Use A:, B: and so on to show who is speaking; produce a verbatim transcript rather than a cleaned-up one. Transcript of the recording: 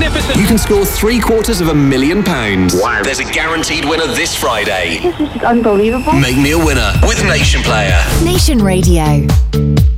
A: magnificent.
B: You can score three quarters of a million pounds.
C: Wow. There's a guaranteed winner this Friday.
D: This is unbelievable.
B: Make me a winner with Nation Player.
E: Nation Radio.